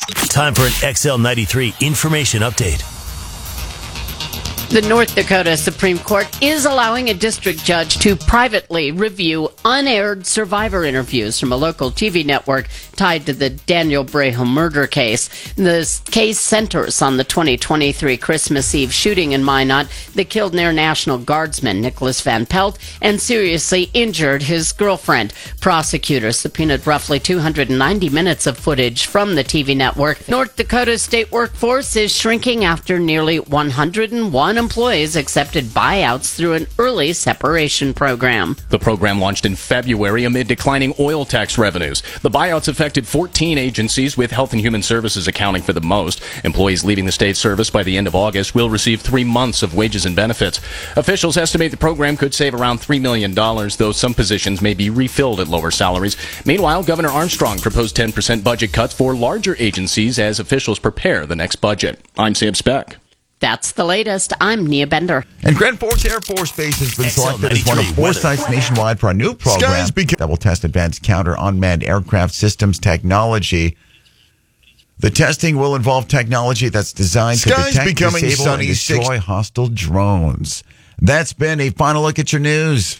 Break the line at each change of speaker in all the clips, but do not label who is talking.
Time for an XL93 information update.
The North Dakota Supreme Court is allowing a district judge to privately review unaired survivor interviews from a local TV network tied to the Daniel Braham murder case. This case centers on the 2023 Christmas Eve shooting in Minot that killed an Air National Guardsman, Nicholas Van Pelt, and seriously injured his girlfriend. Prosecutors subpoenaed roughly 290 minutes of footage from the TV network. North Dakota's state workforce is shrinking after nearly 101 employees accepted buyouts through an early separation program.
The program launched in February amid declining oil tax revenues. The buyouts affected 14 agencies, with Health and Human Services accounting for the most. Employees leaving the state service by the end of August will receive 3 months of wages and benefits. Officials estimate the program could save around $3 million, though some positions may be refilled at lower salaries. Meanwhile, Governor Armstrong proposed 10% budget cuts for larger agencies as officials prepare the next budget. I'm Sam Speck.
That's the latest. I'm Nia Bender.
And Grand Forks Air Force Base has been selected as one of 4 sites nationwide for a new program that will test advanced counter-unmanned aircraft systems technology. The testing will involve technology that's designed to detect, disable, and destroy hostile drones. That's been a final look at your news.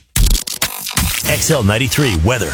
XL93 weather.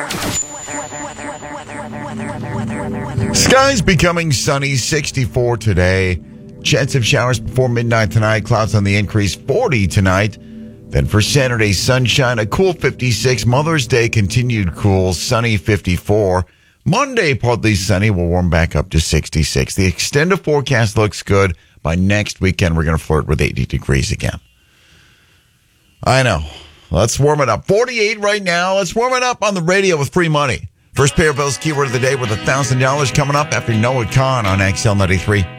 Skies becoming sunny, 64 today. Chance of showers before midnight tonight. Clouds on the increase, 40 tonight. Then for Saturday, sunshine, a cool 56. Mother's Day, continued cool, sunny 54. Monday, partly sunny, will warm back up to 66. The extended forecast looks good. By next weekend, we're going to flirt with 80 degrees again. I know. Let's warm it up. 48 right now. Let's warm it up on the radio with free money. First pair of bills, keyword of the day with $1,000 coming up after Noah Khan on XL93.